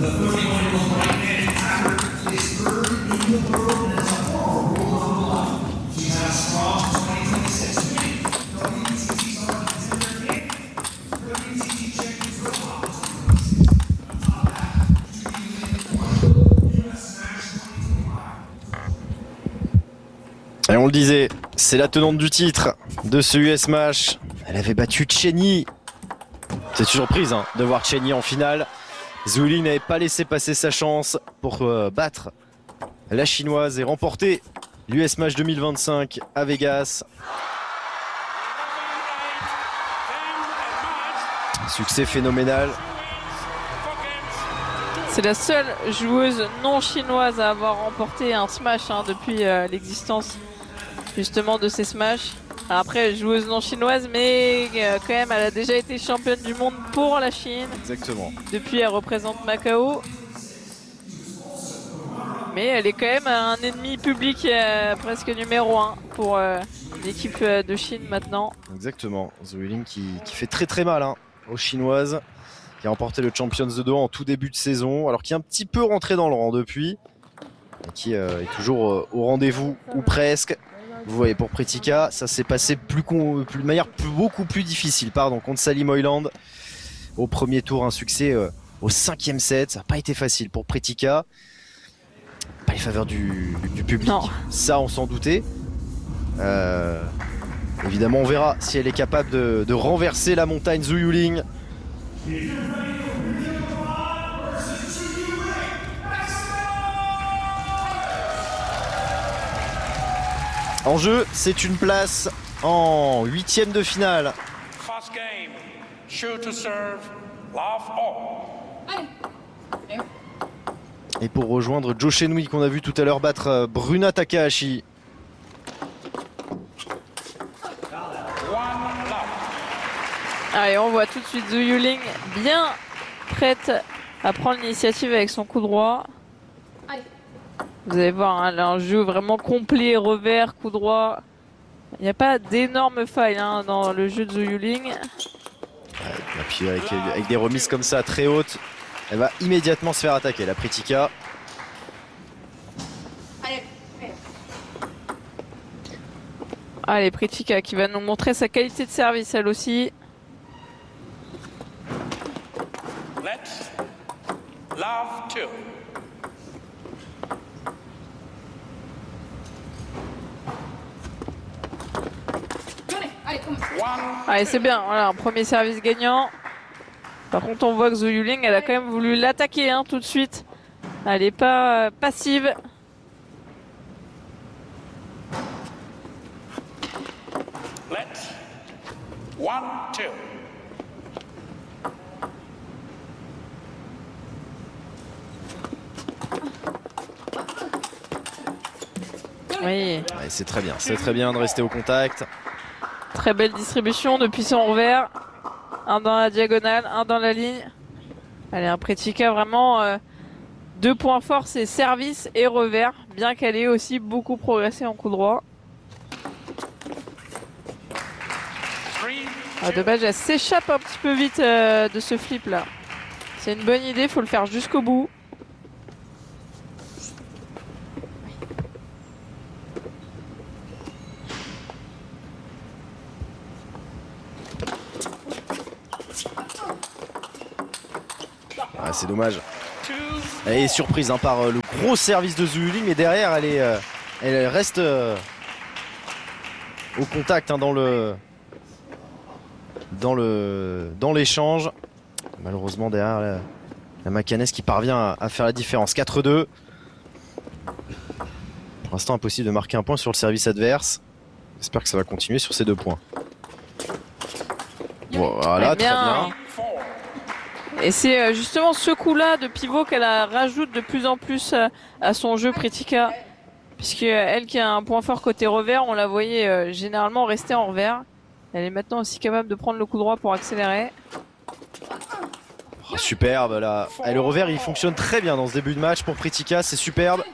Et on le disait, c'est la tenante du titre de ce US Smash. Elle avait battu Chenny. C'est une surprise de voir Chenny en finale. Zhu Yuling n'avait pas laissé passer sa chance pour battre la chinoise et remporter l'US Smash 2025 à Vegas. Succès phénoménal. C'est la seule joueuse non chinoise à avoir remporté un Smash depuis l'existence justement de ces Smash. Après, joueuse non chinoise, mais quand même, elle a déjà été championne du monde pour la Chine. Exactement. Depuis, elle représente Macao. Mais elle est quand même un ennemi public presque numéro 1 pour l'équipe de Chine maintenant. Exactement. Zhu Yuling qui fait très mal aux Chinoises, qui a remporté le Champions de Doha en tout début de saison, alors qui est un petit peu rentré dans le rang depuis, et qui est toujours au rendez-vous, ou presque. Vous voyez, pour Pretica, ça s'est passé de manière beaucoup plus difficile contre Sally Moyland. Au premier tour, un succès au 5e set. Ça n'a pas été facile pour Pretica. Pas les faveurs du public. Non. Ça, on s'en doutait. Évidemment, on verra si elle est capable de renverser la montagne Zhu Yuling. En jeu, c'est une place en 8e de finale. First game, shoot to serve, love all. Et pour rejoindre Jo Shenhui qu'on a vu tout à l'heure battre Bruna Takahashi. Allez, on voit tout de suite Zhu Yuling bien prête à prendre l'initiative avec son coup droit. Vous allez voir, elle a un jeu vraiment complet, revers, coup droit. Il n'y a pas d'énormes failles dans le jeu de Zhu Yuling. Et puis avec des remises comme ça très hautes, elle va immédiatement se faire attaquer, la Pretica. Allez, Pretica qui va nous montrer sa qualité de service, elle aussi. Let's love two. Allez, c'est bien, voilà, un premier service gagnant. Par contre, on voit que Zhu Yuling, elle a quand même voulu l'attaquer tout de suite. Elle n'est pas passive. Let's 1, 2. Oui. Ouais, c'est très bien de rester au contact. Très belle distribution depuis son revers. Un dans la diagonale, un dans la ligne. Allez, un Pretica vraiment 2 points forts, c'est service et revers, bien qu'elle ait aussi beaucoup progressé en coup droit. Dommage, elle s'échappe un petit peu vite de ce flip là. C'est une bonne idée, il faut le faire jusqu'au bout. C'est dommage. Elle est surprise par le gros service de Zhu Yuling, mais derrière elle reste au contact dans l'échange. Malheureusement derrière la Macanes qui parvient à faire la différence. 4-2. Pour l'instant impossible de marquer un point sur le service adverse. J'espère que ça va continuer sur ces 2 points. Voilà, très bien. Et c'est justement ce coup-là de pivot qu'elle rajoute de plus en plus à son jeu Pretica. Puisque elle qui a un point fort côté revers, on la voyait généralement rester en revers. Elle est maintenant aussi capable de prendre le coup droit pour accélérer. Oh, superbe là. Et le revers il fonctionne très bien dans ce début de match pour Pretica, c'est superbe.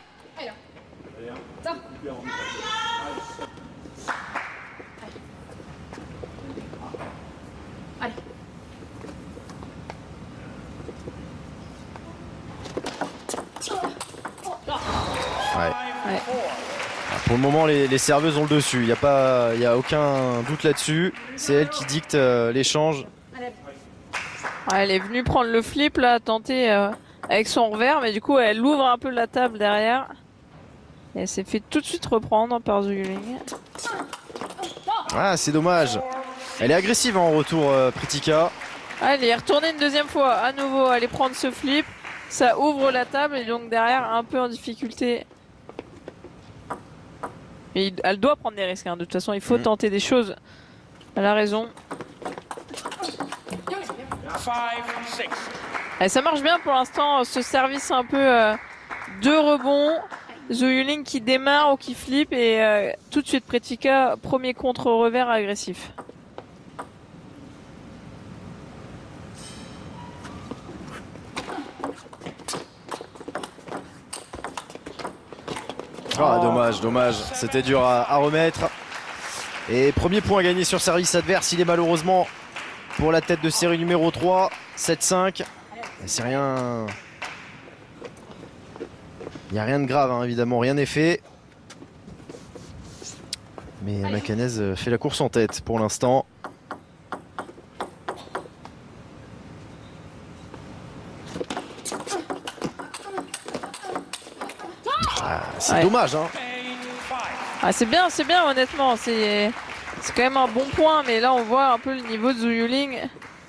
Pour le moment, les serveuses ont le dessus. Il n'y a aucun doute là-dessus. C'est elle qui dicte l'échange. Elle est venue prendre le flip là, tenter avec son revers, mais du coup elle ouvre un peu la table derrière. Et elle s'est fait tout de suite reprendre par Zhu Yuling. Ah, c'est dommage. Elle est agressive en retour, Pritika. Elle est retournée une deuxième fois. À nouveau, aller prendre ce flip. Ça ouvre la table et donc derrière un peu en difficulté. Mais elle doit prendre des risques. Hein. De toute façon, il faut tenter des choses. Elle a raison. Et ça marche bien pour l'instant, ce service un peu de rebond. Zhu Yuling qui démarre ou qui flippe et tout de suite Pritika, premier contre-revers agressif. Ah, dommage, dommage. C'était dur à remettre. Et premier point gagné sur service adverse. Il est malheureusement pour la tête de série numéro 3. 7-5. C'est rien... Il n'y a rien de grave, hein, évidemment. Rien n'est fait. Mais Macanese fait la course en tête pour l'instant. C'est dommage, hein. Ah, c'est bien, honnêtement. C'est quand même un bon point, mais là on voit un peu le niveau de Zhu Yuling.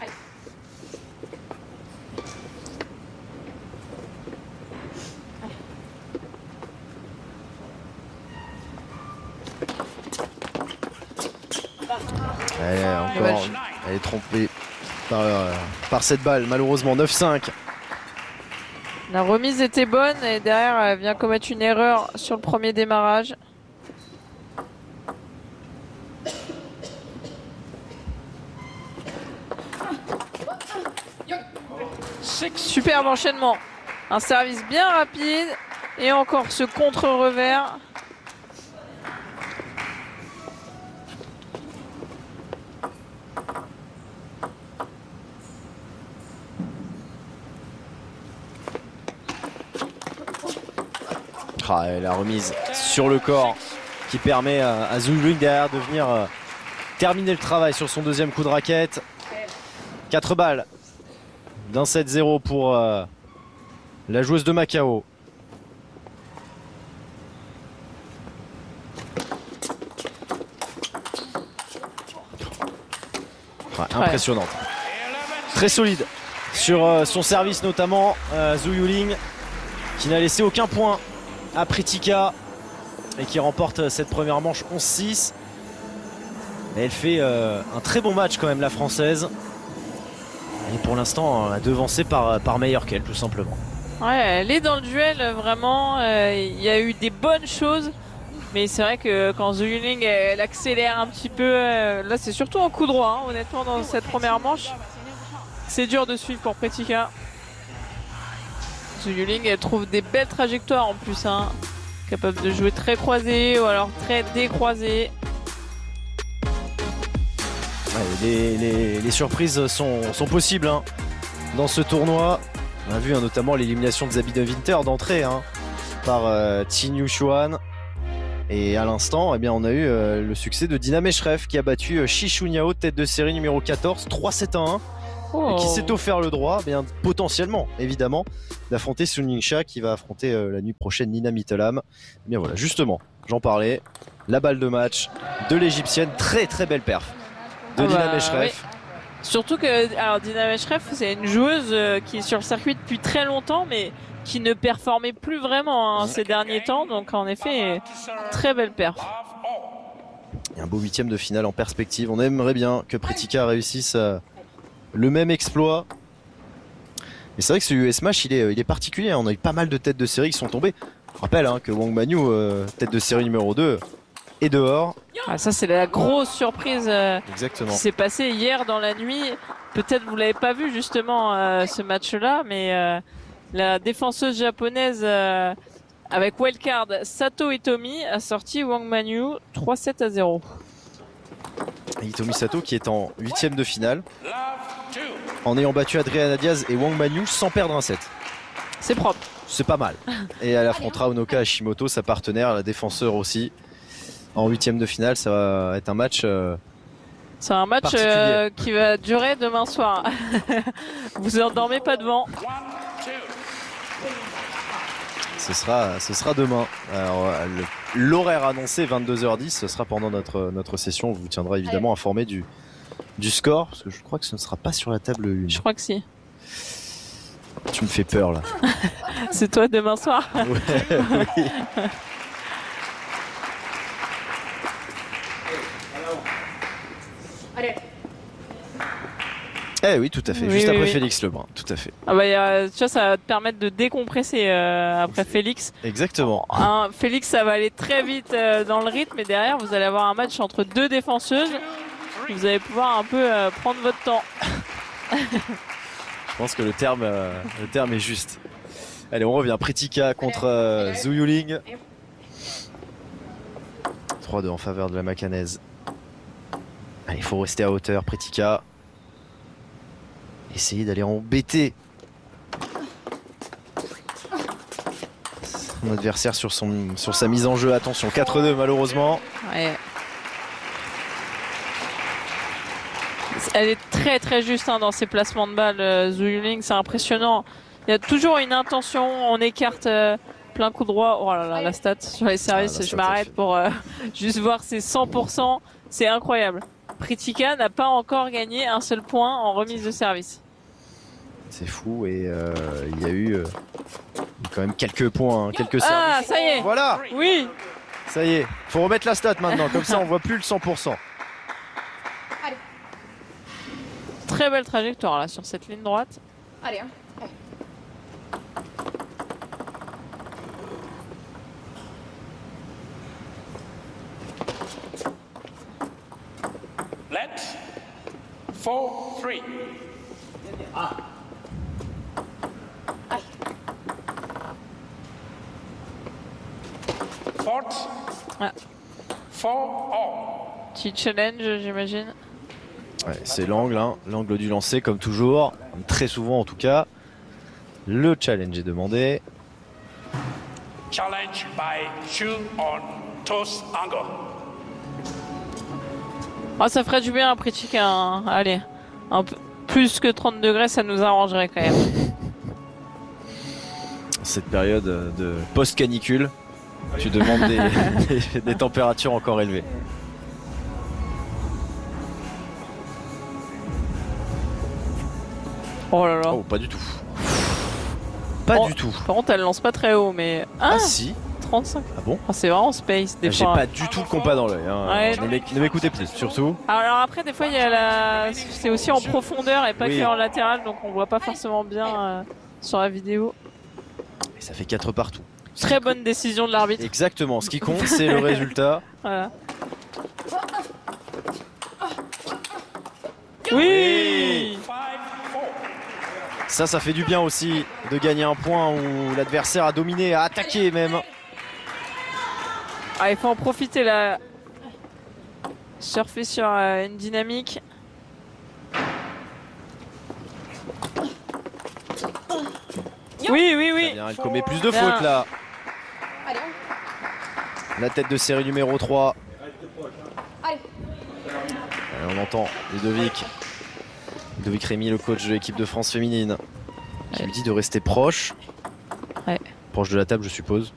Elle est trompée par cette balle, malheureusement. 9-5. La remise était bonne et derrière elle vient commettre une erreur sur le premier démarrage. Superbe enchaînement. Un service bien rapide et encore ce contre-revers. Ah, la remise sur le corps qui permet à Zhu Yuling derrière de venir terminer le travail sur son deuxième coup de raquette. 4 balles d'un 7-0 pour la joueuse de Macao. Ouais, impressionnante. Très solide sur son service notamment. Zhu Yuling qui n'a laissé aucun point à Pritika et qui remporte cette première manche 11-6. Elle fait un très bon match quand même, la française. Elle est pour l'instant devancée par meilleure qu'elle, tout simplement. Ouais, elle est dans le duel vraiment. Il y a eu des bonnes choses, mais c'est vrai que quand Zhu Yuling elle accélère un petit peu, là c'est surtout en coup droit, hein, honnêtement dans cette première manche. C'est dur de suivre pour Pritika. Zhu Yuling elle trouve des belles trajectoires en plus, hein, capable de jouer très croisé ou alors très décroisé. Ouais, les surprises sont possibles, hein, dans ce tournoi. On a vu notamment l'élimination de Zabina Winter d'entrée, hein, par Qin Yushuan. Et à l'instant, eh bien, on a eu le succès de Dina Meshrev qui a battu Shi Shunyao, tête de série numéro 14, 3-7-1. Et qui s'est offert le droit, bien potentiellement évidemment, d'affronter Sun Yingxia qui va affronter la nuit prochaine Nina Mitterlam. Eh bien voilà, justement, j'en parlais, la balle de match de l'égyptienne, très très belle perf de Dina Meshrev. Oui. Surtout que alors Dina Meshrev c'est une joueuse qui est sur le circuit depuis très longtemps mais qui ne performait plus vraiment, hein, ces derniers temps, donc en effet très belle perf. Et un beau 8e de finale en perspective. On aimerait bien que Pritika réussisse le même exploit. Mais c'est vrai que ce US match il est particulier, on a eu pas mal de têtes de série qui sont tombées. Je rappelle, hein, que Wang Manyu, tête de série numéro 2, est dehors. Ah, ça c'est la grosse surprise Exactement. qui s'est passée hier dans la nuit. Peut-être vous l'avez pas vu justement ce match-là, mais la défenseuse japonaise avec wildcard Sato Hitomi a sorti Wang Manyu 3-7-0. Hitomi Sato qui est en 8e de finale en ayant battu Adriana Diaz et Wang Manyu sans perdre un set. C'est propre. C'est pas mal. Et elle affrontera Onoka Hashimoto, sa partenaire, la défenseur aussi. en huitième de finale. Ça va être un match. C'est un match qui va durer demain soir. Vous endormez pas devant. Ce sera demain. L'horaire annoncé 22h10, ce sera pendant notre session. On vous tiendra évidemment informé du score, parce que je crois que ce ne sera pas sur la table 1. Je crois que si. Tu me fais peur là. C'est toi demain soir. Ouais, oui. Eh oui, tout à fait. Oui, Juste après oui. Félix Lebrun, tout à fait. Ah bah, tu vois, ça va te permettre de décompresser après Félix. Exactement. Félix, ça va aller très vite dans le rythme, et derrière, vous allez avoir un match entre deux défenseuses. Vous allez pouvoir un peu prendre votre temps. Je pense que le terme est juste. Allez, on revient. Pretica contre Zhu Yuling. 3-2 en faveur de la Macanaise. Allez, il faut rester à hauteur, Pretica. Essayez d'aller embêter son adversaire sur sa mise en jeu. Attention, 4-2 malheureusement. Ouais. Elle est très très juste dans ses placements de balles, Zhu Yuling, c'est impressionnant. Il y a toujours une intention, on écarte plein coup droit. Oh là là, la stat sur les services, je m'arrête pour juste voir, c'est 100%, c'est incroyable. Pretica n'a pas encore gagné un seul point en remise de service. C'est fou, et il y a eu quand même quelques points, hein, quelques services. Ah, ça y est. Voilà. Oui. Ça y est, faut remettre la stat maintenant, comme ça on voit plus le 100%. Très belle trajectoire là sur cette ligne droite. Allez. Let's 4-3. Fourth. Ah. 4-all. Petit challenge, j'imagine. Ouais, c'est l'angle, hein, l'angle du lancer comme toujours, très souvent en tout cas. Le challenge est demandé. Challenge by Zhu on toss angle. Oh, ça ferait du bien à Pretica, hein. Allez, un peu plus que 30 degrés, ça nous arrangerait quand même. Cette période de post-canicule, tu demandes des températures encore élevées. Oh là là. Oh, pas du tout. Pas du tout. Par contre, elle lance pas très haut, mais... Ah si. 35. Ah bon? Oh, c'est vraiment space, des J'ai fois. pas du tout le compas dans l'œil. Hein. Ouais. Ne m'écoutez plus, surtout. Alors après, des fois, il y a la... c'est aussi en profondeur et pas Oui. que en latéral, donc on voit pas forcément bien sur la vidéo. Et ça fait 4 partout. Très bonne décision de l'arbitre. Exactement. Ce qui compte, c'est le résultat. Voilà. Oui. Ça fait du bien aussi de gagner un point où l'adversaire a dominé, a attaqué même. Ah, il faut en profiter là. Surfer sur une dynamique. Oui, oui, oui. Bien, elle commet plus de Bien. fautes là. La tête de série numéro 3. Allez. On entend Ludovic Rémy, le coach de l'équipe de France féminine, qui lui dit de rester proche. Ouais. Proche de la table, je suppose.